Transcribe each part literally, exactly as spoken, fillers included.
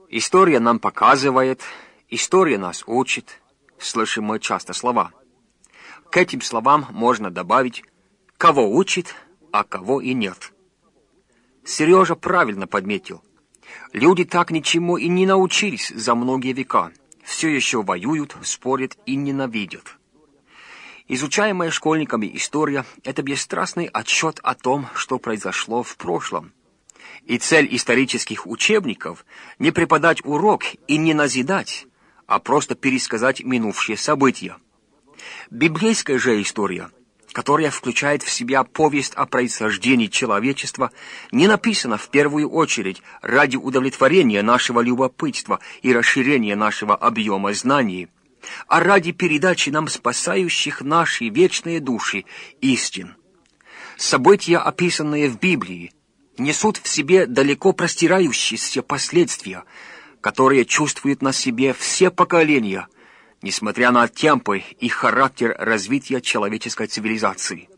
История нам показывает, история нас учит, слышим мы часто слова. К этим словам можно добавить «кого учит, а кого и нет». Сережа правильно подметил. Люди так ничему и не научились за многие века. Все еще воюют, спорят и ненавидят. Изучаемая школьниками история – это бесстрастный отчет о том, что произошло в прошлом. И цель исторических учебников – не преподать урок и не назидать, а просто пересказать минувшие события. Библейская же история, которая включает в себя повесть о происхождении человечества, не написана в первую очередь ради удовлетворения нашего любопытства и расширения нашего объема знаний, а ради передачи нам спасающих наши вечные души истин. События, описанные в Библии, несут в себе далеко простирающиеся последствия, которые чувствуют на себе все поколения, несмотря на темпы и характер развития человеческой цивилизации.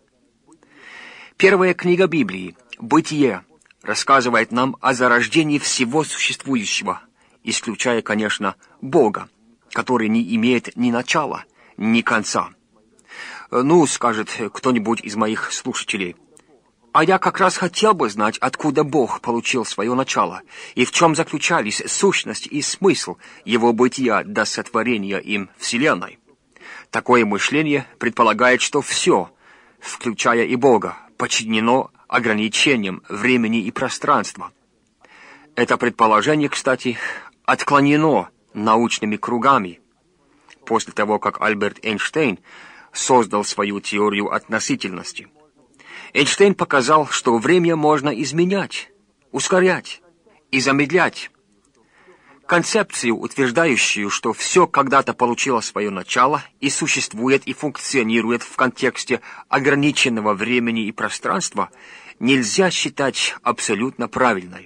Первая книга Библии, «Бытие», рассказывает нам о зарождении всего существующего, исключая, конечно, Бога, который не имеет ни начала, ни конца. Ну, скажет кто-нибудь из моих слушателей, а я как раз хотел бы знать, откуда Бог получил свое начало, и в чем заключались сущность и смысл его бытия до сотворения им Вселенной. Такое мышление предполагает, что все, включая и Бога, подчинено ограничениям времени и пространства. Это предположение, кстати, отклонено научными кругами после того, как Альберт Эйнштейн создал свою теорию относительности. Эйнштейн показал, что время можно изменять, ускорять и замедлять. Концепцию, утверждающую, что все когда-то получило свое начало и существует и функционирует в контексте ограниченного времени и пространства, нельзя считать абсолютно правильной.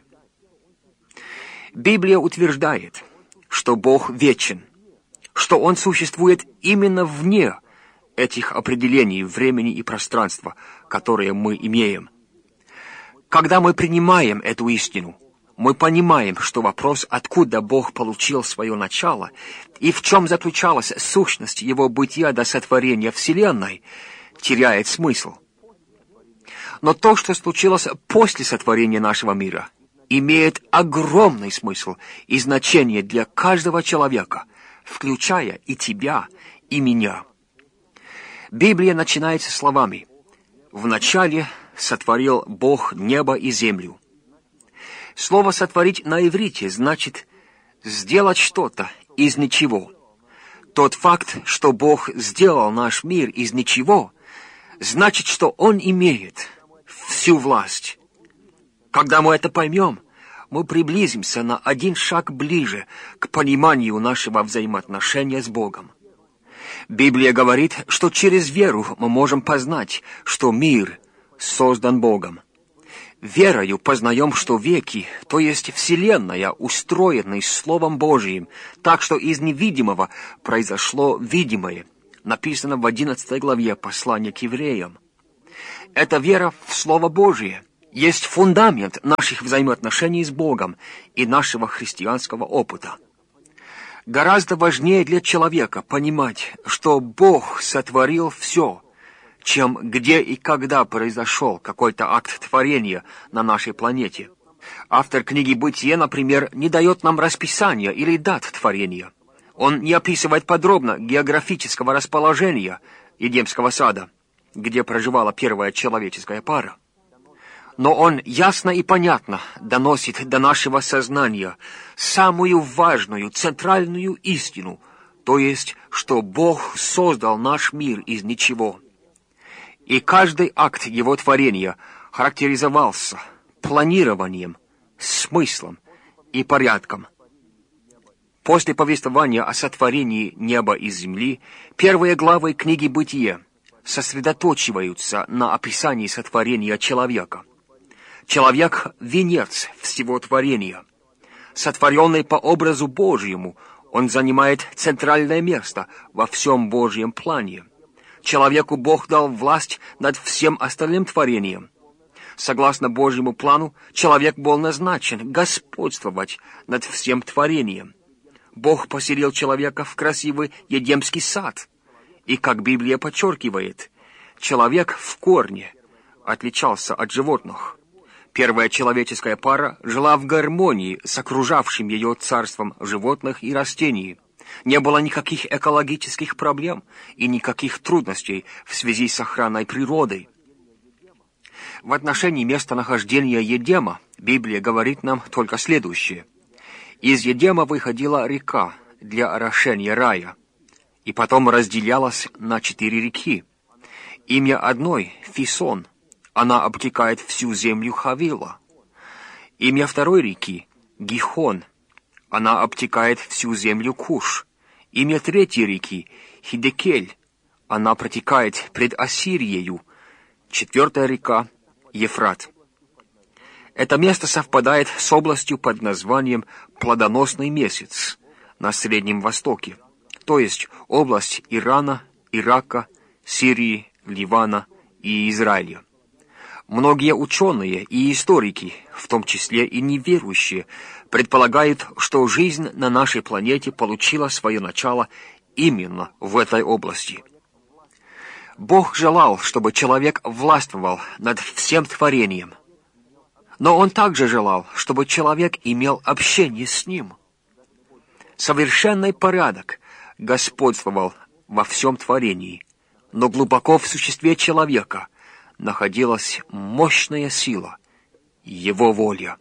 Библия утверждает, что Бог вечен, что Он существует именно вне этих определений времени и пространства, которые мы имеем. Когда мы принимаем эту истину, мы понимаем, что вопрос, откуда Бог получил свое начало и в чем заключалась сущность Его бытия до сотворения Вселенной, теряет смысл. Но то, что случилось после сотворения нашего мира, имеет огромный смысл и значение для каждого человека, включая и тебя, и меня. Библия начинается словами «Вначале сотворил Бог небо и землю». Слово «сотворить» на иврите значит «сделать что-то из ничего». Тот факт, что Бог сделал наш мир из ничего, значит, что Он имеет всю власть. Когда мы это поймем, мы приблизимся на один шаг ближе к пониманию нашего взаимоотношения с Богом. Библия говорит, что через веру мы можем познать, что мир создан Богом. Верою познаем, что веки, то есть Вселенная, устроены Словом Божиим, так что из невидимого произошло видимое, написано в одиннадцатой главе послания к евреям. Эта вера в Слово Божие есть фундамент наших взаимоотношений с Богом и нашего христианского опыта. Гораздо важнее для человека понимать, что Бог сотворил все, чем где и когда произошел какой-то акт творения на нашей планете. Автор книги «Бытие», например, не дает нам расписания или дат творения. Он не описывает подробно географического расположения Едемского сада, где проживала первая человеческая пара. Но он ясно и понятно доносит до нашего сознания самую важную, центральную истину, то есть, что Бог создал наш мир из ничего. И каждый акт Его творения характеризовался планированием, смыслом и порядком. После повествования о сотворении неба и земли, первые главы книги «Бытие» сосредоточиваются на описании сотворения человека. Человек — венец всего творения. Сотворенный по образу Божьему, он занимает центральное место во всем Божьем плане. Человеку Бог дал власть над всем остальным творением. Согласно Божьему плану, человек был назначен господствовать над всем творением. Бог поселил человека в красивый Едемский сад. И, как Библия подчеркивает, человек в корне отличался от животных. Первая человеческая пара жила в гармонии с окружавшим ее царством животных и растений. Не было никаких экологических проблем и никаких трудностей в связи с охраной природы. В отношении местонахождения Едема Библия говорит нам только следующее. Из Едема выходила река для орошения рая, и потом разделялась на четыре реки. Имя одной — Фисон, она обтекает всю землю Хавила. Имя второй реки — Гихон, она обтекает всю землю Куш. Имя третьей реки — Хидекель, она протекает пред Ассирией. Четвертая река — Ефрат. Это место совпадает с областью под названием «Плодоносный месяц» на Среднем Востоке, то есть область Ирана, Ирака, Сирии, Ливана и Израиля. Многие ученые и историки, в том числе и неверующие, предполагают, что жизнь на нашей планете получила свое начало именно в этой области. Бог желал, чтобы человек властвовал над всем творением, но Он также желал, чтобы человек имел общение с Ним. Совершенный порядок господствовал во всем творении, но глубоко в существе человека находилась мощная сила, его воля.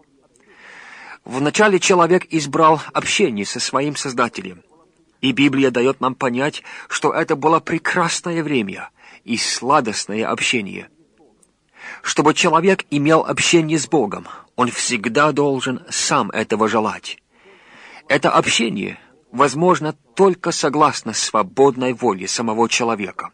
Вначале человек избрал общение со своим Создателем, и Библия дает нам понять, что это было прекрасное время и сладостное общение. Чтобы человек имел общение с Богом, он всегда должен сам этого желать. Это общение возможно только согласно свободной воле самого человека.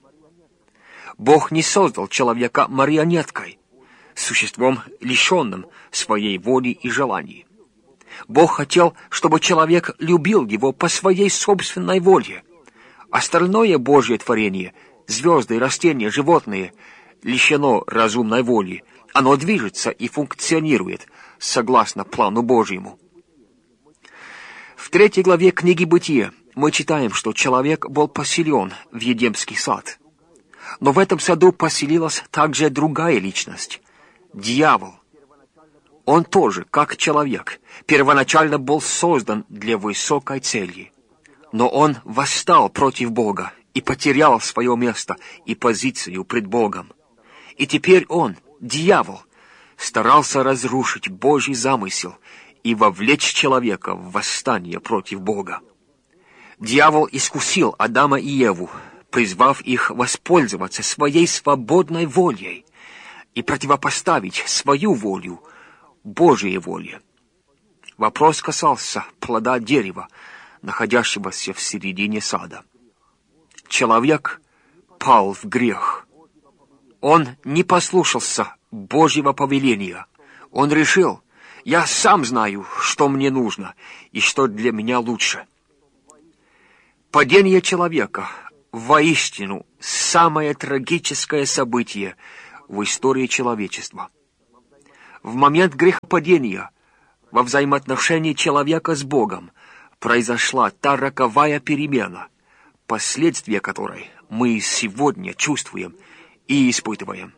Бог не создал человека марионеткой, существом, лишенным своей воли и желаний. Бог хотел, чтобы человек любил его по своей собственной воле. Остальное Божье творение, звезды, растения, животные, лишено разумной воли. Оно движется и функционирует согласно плану Божьему. В третьей главе книги «Бытие» мы читаем, что человек был поселен в Едемский сад. Но в этом саду поселилась также другая личность — дьявол. Он тоже, как человек, первоначально был создан для высокой цели. Но он восстал против Бога и потерял свое место и позицию пред Богом. И теперь он, дьявол, старался разрушить Божий замысел и вовлечь человека в восстание против Бога. Дьявол искусил Адама и Еву, призвав их воспользоваться своей свободной волей и противопоставить свою волю Божьей воле. Вопрос касался плода дерева, находящегося в середине сада. Человек пал в грех. Он не послушался Божьего повеления. Он решил: «Я сам знаю, что мне нужно и что для меня лучше». Падение человека воистину самое трагическое событие в истории человечества. В момент грехопадения во взаимоотношении человека с Богом произошла та роковая перемена, последствия которой мы сегодня чувствуем и испытываем.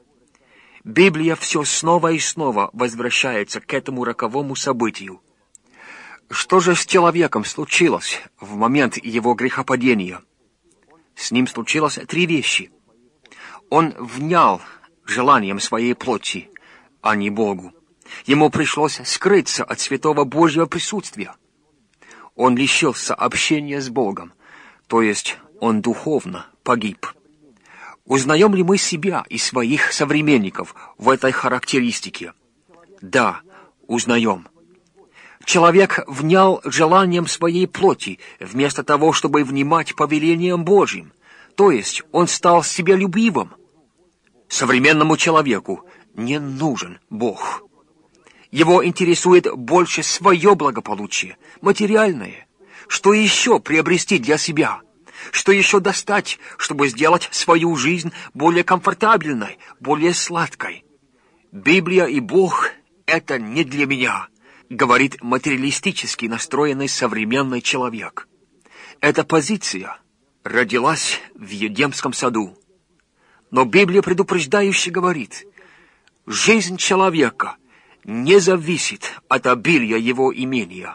Библия все снова и снова возвращается к этому роковому событию. Что же с человеком случилось в момент его грехопадения? С ним случилось три вещи. Он внял желанием своей плоти, а не Богу. Ему пришлось скрыться от святого Божьего присутствия. Он лишился общения с Богом, то есть он духовно погиб. Узнаем ли мы себя и своих современников в этой характеристике? Да, узнаем. Человек внял желанием своей плоти, вместо того, чтобы внимать повелениям Божьим, то есть он стал себялюбивым. Современному человеку не нужен Бог. Его интересует больше свое благополучие, материальное. Что еще приобрести для себя? Что еще достать, чтобы сделать свою жизнь более комфортабельной, более сладкой? Библия и Бог — это не для меня, говорит материалистически настроенный современный человек. Эта позиция родилась в Едемском саду. Но Библия предупреждающе говорит, жизнь человека не зависит от обилия его имения.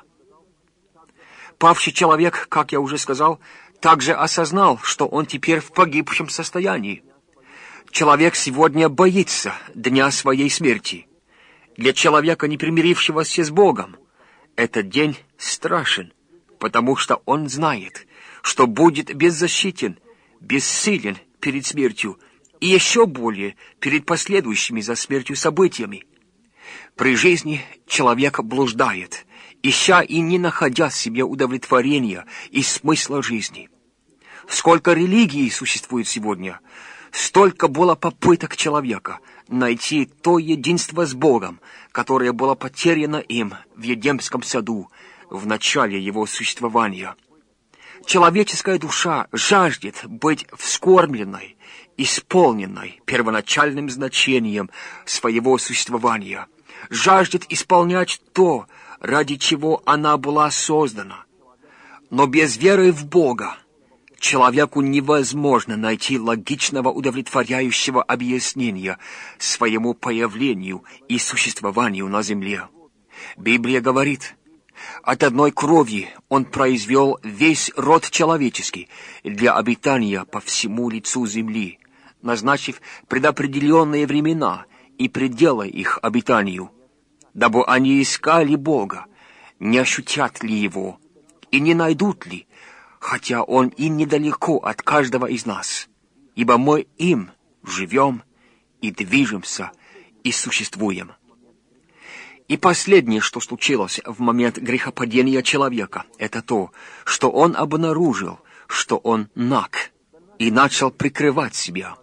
Павший человек, как я уже сказал, также осознал, что он теперь в погибшем состоянии. Человек сегодня боится дня своей смерти. Для человека, не примирившегося с Богом, этот день страшен, потому что он знает, что будет беззащитен, бессилен перед смертью и еще более перед последующими за смертью событиями. При жизни человек блуждает, ища и не находя себе удовлетворения и смысла жизни. Сколько религий существует сегодня, столько было попыток человека найти то единство с Богом, которое было потеряно им в Едемском саду в начале его существования. Человеческая душа жаждет быть вскормленной, исполненной первоначальным значением своего существования, жаждет исполнять то, ради чего она была создана. Но без веры в Бога человеку невозможно найти логичного удовлетворяющего объяснения своему появлению и существованию на земле. Библия говорит, от одной крови он произвел весь род человеческий для обитания по всему лицу земли, назначив предопределенные времена и пределы их обитанию, дабы они искали Бога, не ощутят ли Его и не найдут ли, хотя Он и недалеко от каждого из нас, ибо мы им живем и движемся и существуем. И последнее, что случилось в момент грехопадения человека, это то, что он обнаружил, что он наг, и начал прикрывать себя.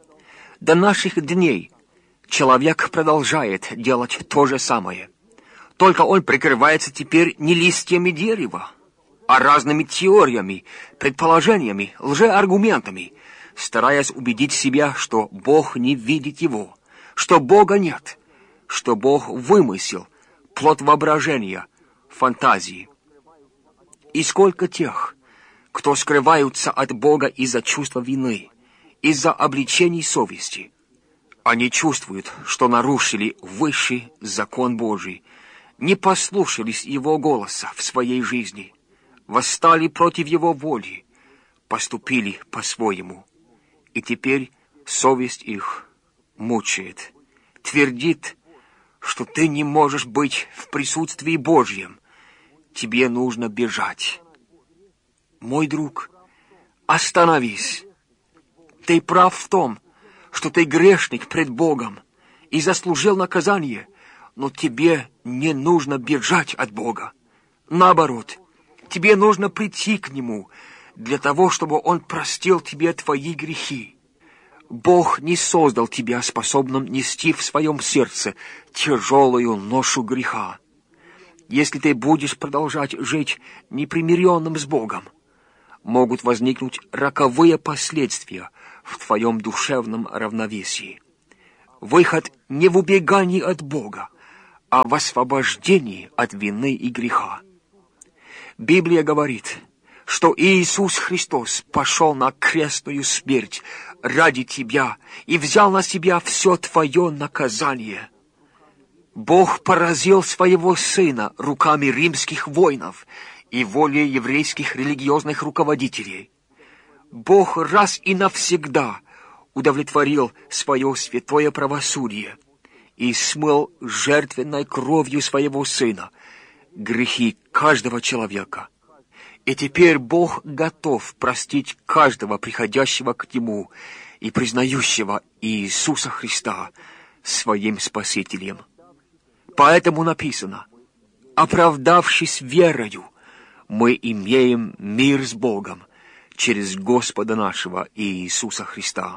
До наших дней человек продолжает делать то же самое, только он прикрывается теперь не листьями дерева, а разными теориями, предположениями, лжеаргументами, стараясь убедить себя, что Бог не видит его, что Бога нет, что Бог вымысел, плод воображения, фантазии. И сколько тех, кто скрываются от Бога из-за чувства вины, из-за обличений совести. Они чувствуют, что нарушили высший закон Божий, не послушались Его голоса в своей жизни, восстали против Его воли, поступили по-своему. И теперь совесть их мучает, твердит, что ты не можешь быть в присутствии Божьем, тебе нужно бежать. Мой друг, остановись. Ты прав в том, что ты грешник пред Богом и заслужил наказание, но тебе не нужно бежать от Бога. Наоборот, тебе нужно прийти к Нему для того, чтобы Он простил тебе твои грехи. Бог не создал тебя способным нести в своем сердце тяжелую ношу греха. Если ты будешь продолжать жить непримиренным с Богом, могут возникнуть роковые последствия в твоем душевном равновесии. Выход не в убегании от Бога, а в освобождении от вины и греха. Библия говорит, что Иисус Христос пошел на крестную смерть ради тебя и взял на себя все твое наказание. Бог поразил своего Сына руками римских воинов и волей еврейских религиозных руководителей. Бог раз и навсегда удовлетворил свое святое правосудие и смыл жертвенной кровью своего Сына грехи каждого человека. И теперь Бог готов простить каждого приходящего к Нему и признающего Иисуса Христа своим Спасителем. Поэтому написано, оправдавшись верою, мы имеем мир с Богом через Господа нашего Иисуса Христа.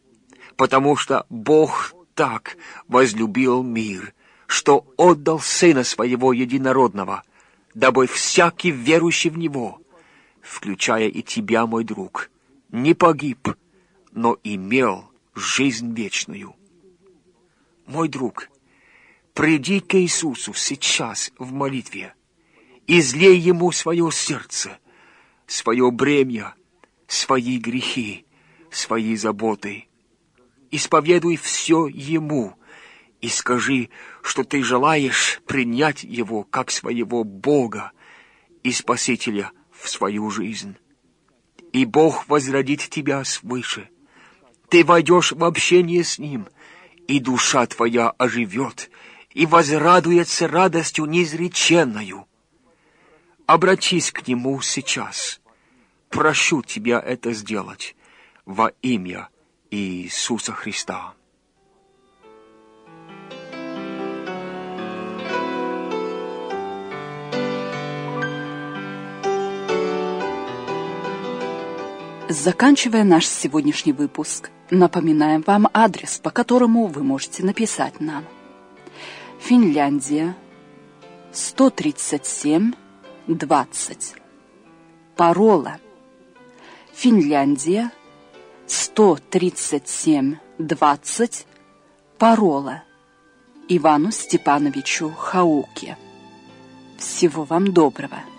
Потому что Бог так возлюбил мир, что отдал Сына Своего Единородного, дабы всякий верующий в Него, включая и тебя, мой друг, не погиб, но имел жизнь вечную. Мой друг, приди к Иисусу сейчас в молитве, излей Ему свое сердце, свое бремя, свои грехи, свои заботы. Исповедуй все Ему и скажи, что ты желаешь принять Его как своего Бога и Спасителя в свою жизнь. И Бог возродит тебя свыше. Ты войдешь в общение с Ним, и душа твоя оживет и возрадуется радостью неизреченною. Обратись к Нему сейчас. Прошу тебя это сделать во имя Иисуса Христа. Заканчивая наш сегодняшний выпуск, напоминаем вам адрес, по которому вы можете написать нам. Финляндия, сто тридцать семь, двадцать. Парола. Финляндия, сто тридцать семь, двадцать. Парола. Ивану Степановичу Хауке. Всего вам доброго.